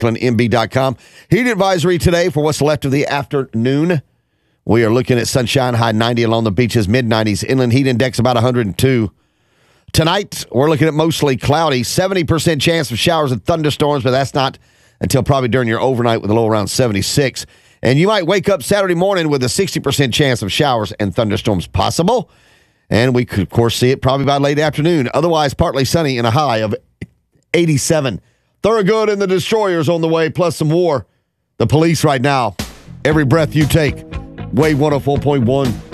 MeadowLakelandMB.com. Heat advisory today for what's left of the afternoon. We are looking at sunshine, high 90 along the beaches, mid-90s. Inland heat index about 102. Tonight, we're looking at mostly cloudy, 70% chance of showers and thunderstorms, but that's not until probably during your overnight with a low around 76. And you might wake up Saturday morning with a 60% chance of showers and thunderstorms possible. And we could, of course, see it probably by late afternoon. Otherwise, partly sunny and a high of 87. Thorogood and the Destroyers on the way, plus some more. The Police right now. Every breath you take. Wave 104.1.